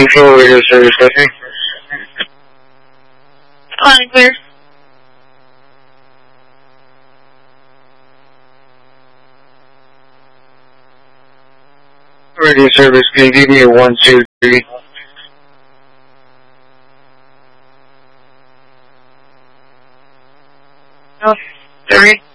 Control radio service testing. On and clear. Radio service, can you give me a 1, 2, 3? Oh, 3.